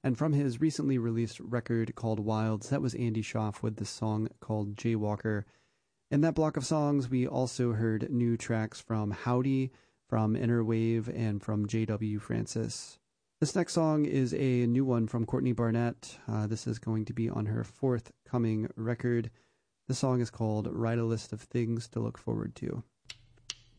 And from his recently released record called Wilds, that was Andy Schaaf with the song called Jaywalker. In that block of songs, we also heard new tracks from Howdy, from Inner Wave, and from J.W. Francis. This next song is a new one from Courtney Barnett. This is going to be on her forthcoming record. The song is called Write a List of Things to Look Forward to.